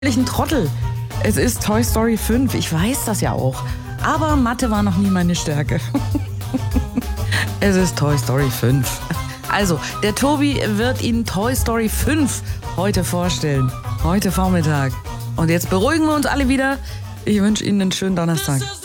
Ein Trottel. Es ist Toy Story 5. Ich weiß das ja auch. Aber Mathe war noch nie meine Stärke. Es ist Toy Story 5. Also, der Tobi wird Ihnen Toy Story 5 heute vorstellen. Heute Vormittag. Und jetzt beruhigen wir uns alle wieder. Ich wünsche Ihnen einen schönen Donnerstag.